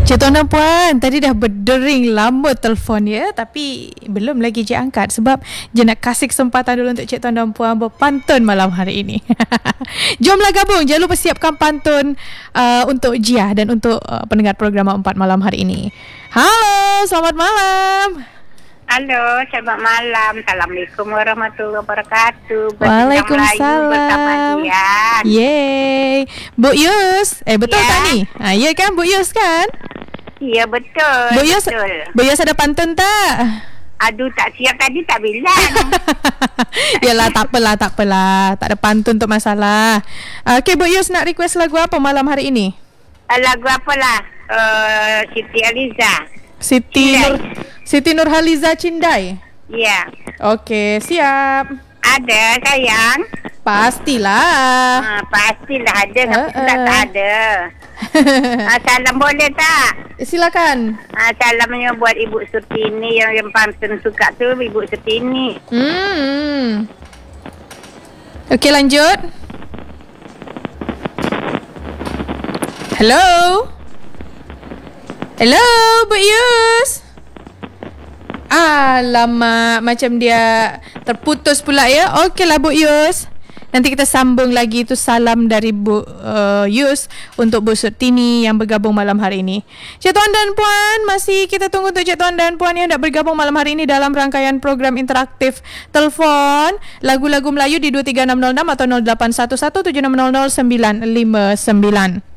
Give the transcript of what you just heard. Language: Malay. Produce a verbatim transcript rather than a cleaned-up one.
Cik Tuan dan Puan, tadi dah berdering lama telefon ya, tapi belum lagi Cik angkat sebab je nak kasih kesempatan dulu untuk Cik Tuan dan Puan berpantun malam hari ini. Jomlah gabung, jangan lupa siapkan pantun uh, untuk Jia dan untuk uh, pendengar program empat malam hari ini. Halo, selamat malam. Halo, selamat malam. Assalamualaikum warahmatullahi wabarakatuh. Waalaikumsalam. Bersama Dian. Yeay. Bu Yus. Eh, betul Ya. tak ni? Ha, ya kan, Bu Yus kan? Ya, betul. Bu Yus, betul. Bu Yus ada pantun tak? Aduh, tak siap tadi tak bilang. Yalah, tak apalah, tak apalah. Tak ada pantun untuk masalah. Uh, okay, Bu Yus nak request lagu apa malam hari ini? Uh, lagu apalah? Uh, Siti Aliza. Siti Cindai. Nur Siti Nurhaliza Cindai. Ya. Okey, siap. Ada, sayang. Pastilah. Uh, pastilah ada. Uh, Tapi uh. tak ada. uh, salam boleh tak? Silakan. Uh, salamnya buat Ibu Surtini yang, yang pantun suka tu. Ibu Surtini. Hmm. Okey, lanjut. Hello. Hello, Bu Yus. Alamak, macam dia terputus pula ya. Okeylah Bu Yus. Nanti kita sambung lagi tu salam dari Bu uh, Yus untuk Bu Surtini yang bergabung malam hari ini. Cik Tuan dan Puan, masih kita tunggu untuk Cik Tuan dan Puan yang nak bergabung malam hari ini dalam rangkaian program interaktif telefon lagu-lagu Melayu di dua tiga enam nol enam atau nol lapan satu satu tujuh enam nol nol sembilan lima sembilan.